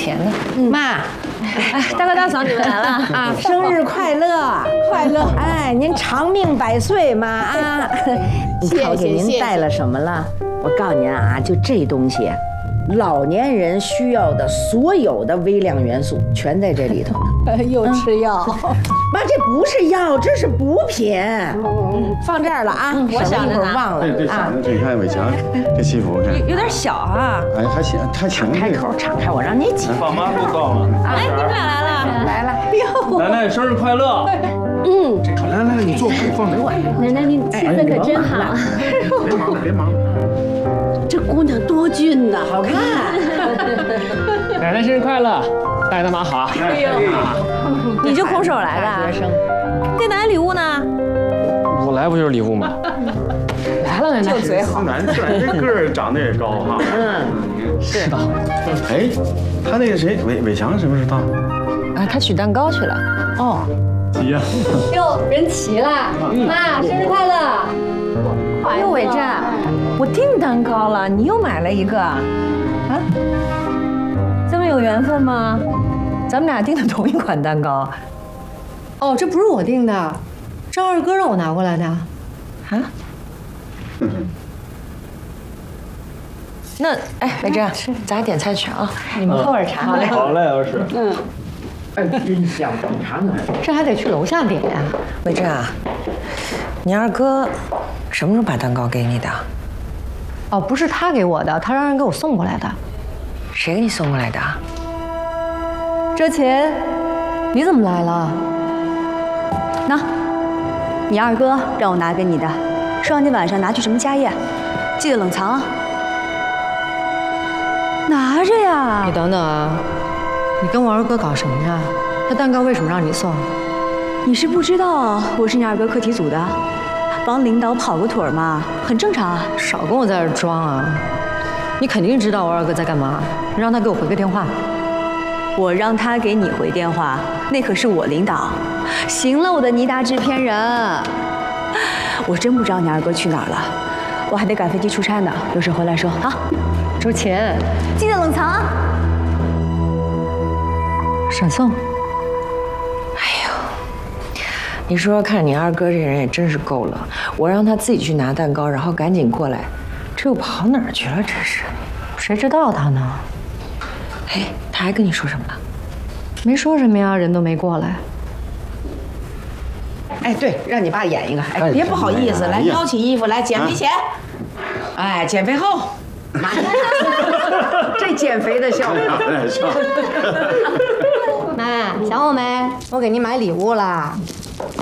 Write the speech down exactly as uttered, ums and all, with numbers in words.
钱呢。 妈， 哎，大哥大嫂你们来了啊！ 生日快乐，快乐！哎，您长命百岁嘛啊！你看我给您带了什么了？我告诉您啊，就这东西。 老年人需要的所有的微量元素全在这里头呢。 又吃药， 妈，这不是药，这是补品。嗯，放这儿了啊，我想一会儿忘了。 对对，想着你看伟强这西服，看有点小啊。 哎，还行，还行。 开口敞开，我让你挤。 爸妈不告吗？ 哎，你们俩来了， 来了。 奶奶生日快乐！ 嗯， 来来来，你坐，放这。 奶奶您气色可真好。 别忙了，别忙了。 这姑娘多俊呐， 好看。 奶奶生日快乐，大爷大妈好。 哎呦，你就空手来的？ 学生， 给奶奶礼物呢？ 我来不就是礼物吗？来了，奶奶。 就嘴好。 男这个儿长得也高哈。 嗯， 是的。 哎，他那个谁，伟伟强什么时候到？ 啊，他取蛋糕去了。 哦， 急呀。 哟，人齐了，妈，生日快乐！ 哎呦，伟战，我订蛋糕了，你又买了一个，啊？这么有缘分吗？咱们俩订的同一款蛋糕。 哦，这不是我订的，张二哥让我拿过来的。 啊？那哎，伟战，咱俩点菜去啊，你们喝会儿茶。好嘞。 好嘞，老师。 嗯， 哎，真香，等茶呢。 这还得去楼下点呀。 伟战啊，你二哥什么时候把蛋糕给你的？ 哦，不是他给我的，他让人给我送过来的。 谁给你送过来的？ 这钱你怎么来了？ 那，你二哥让我拿给你的，说让你晚上拿去什么家宴，记得冷藏啊。拿着呀。 你等等啊，你跟我二哥搞什么呀？那蛋糕为什么让你送？ 你是不知道我是你二哥课题组的，帮领导跑个腿儿嘛，很正常啊。 少跟我在这装啊！你肯定知道我二哥在干嘛，你让他给我回个电话。 我让他给你回电话，那可是我领导。行了，我的尼达制片人，我真不知道你二哥去哪儿了，我还得赶飞机出差呢，有事回来说啊。 周钱， 记得冷藏啊。 闪送。 你说说看，你二哥这人也真是够了，我让他自己去拿蛋糕，然后赶紧过来，这又跑哪儿去了？这是， 谁知道他呢？ 哎，他还跟你说什么了？ 没说什么呀，人都没过来。 哎，对，让你爸演一个。哎，别不好意思，来撩起衣服来，减肥前，哎，减肥后，妈呀，这减肥的效果。 妈，想我没？我给你买礼物啦。